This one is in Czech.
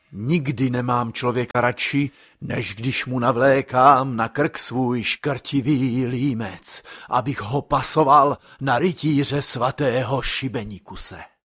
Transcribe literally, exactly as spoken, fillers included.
Nikdy nemám člověka radši, než když mu navlékám na krk svůj škrtivý límec, abych ho pasoval na rytíře svatého Šibenikuse.